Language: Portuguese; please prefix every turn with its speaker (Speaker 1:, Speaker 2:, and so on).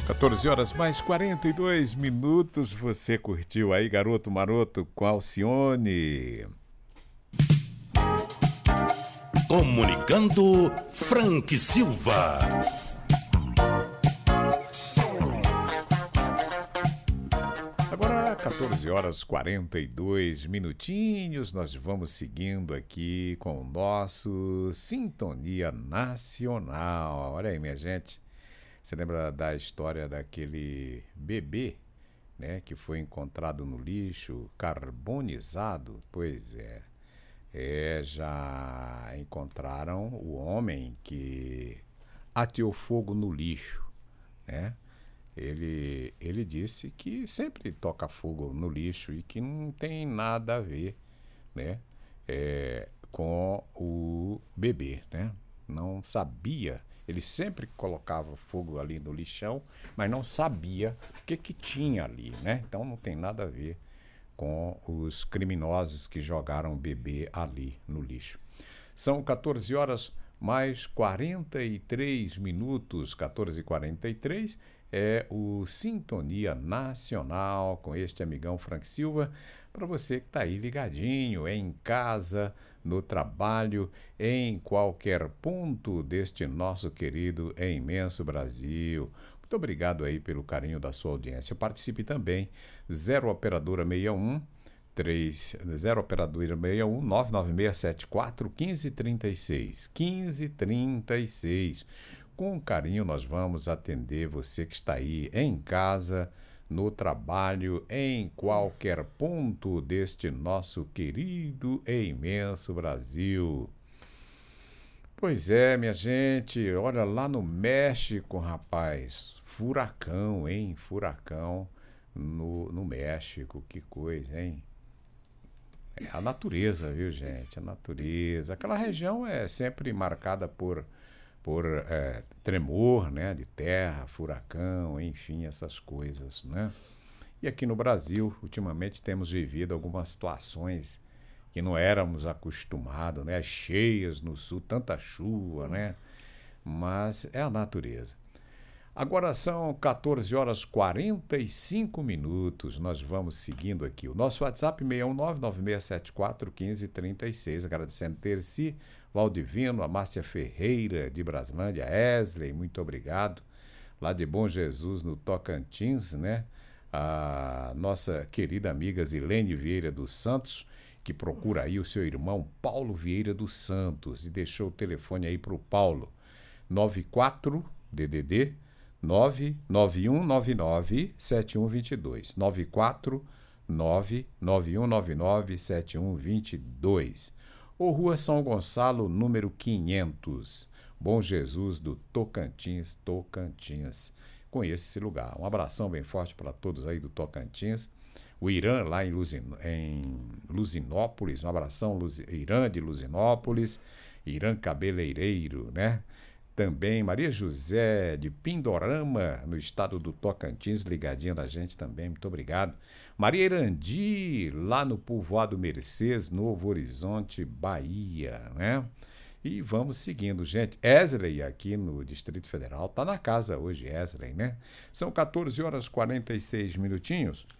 Speaker 1: 14 horas mais 42 minutos. Você curtiu aí, Garoto Maroto com Alcione.
Speaker 2: Comunicando Frank Silva.
Speaker 1: Agora, 14 horas 42 minutinhos, nós vamos seguindo aqui com o nosso Sintonia Nacional. Olha aí, minha gente. Você lembra da história daquele bebê, né, que foi encontrado no lixo, carbonizado? Pois é. Já encontraram o homem que ateou fogo no lixo, né? Ele disse que sempre toca fogo no lixo e que não tem nada a ver, né, com o bebê, né? Não sabia. Ele sempre colocava fogo ali no lixão, mas não sabia o que tinha ali, né? Então não tem nada a ver com os criminosos que jogaram o bebê ali no lixo. São 14 horas mais 43 minutos, 14h43, é o Sintonia Nacional com este amigão Frank Silva, para você que está aí ligadinho, em casa, no trabalho, em qualquer ponto deste nosso querido e imenso Brasil. Muito obrigado aí pelo carinho da sua audiência. Participe também, 0 operadora 61 0 operadora 61 99674 1536 1536. Com carinho nós vamos atender você que está aí em casa, no trabalho, em qualquer ponto deste nosso querido e imenso Brasil. Pois é, minha gente, olha lá no México, rapaz, furacão, hein? Furacão no México, que coisa, hein? É a natureza, viu, gente? A natureza. Aquela região é sempre marcada por tremor, né, de terra, furacão, enfim, essas coisas, né? E aqui no Brasil, ultimamente, temos vivido algumas situações que não éramos acostumados, né? As cheias no sul, tanta chuva, né? Mas é a natureza. Agora são 14 horas 45 minutos. Nós vamos seguindo aqui. O nosso WhatsApp 619-9674-1536. Agradecendo Terci, Valdivino, a Márcia Ferreira de Braslândia, Esley, muito obrigado. Lá de Bom Jesus, no Tocantins, né? A nossa querida amiga Zilene Vieira dos Santos, que procura aí o seu irmão Paulo Vieira dos Santos e deixou o telefone aí para o Paulo, 94 DDD 991997122, 94 991997122, ou Rua São Gonçalo, número 500, Bom Jesus do Tocantins, Tocantins. Conheça esse lugar. Um abração bem forte para todos aí do Tocantins. O Irã lá em Luzinópolis, um abração, Irã de Luzinópolis, Irã Cabeleireiro, né? Também Maria José de Pindorama, no estado do Tocantins, ligadinha da gente também, muito obrigado. Maria Irandi, lá no povoado Mercês, Novo Horizonte, Bahia, né? E vamos seguindo, gente. Esley, aqui no Distrito Federal, tá na casa hoje, Esley, né? São 14 horas 46 minutinhos.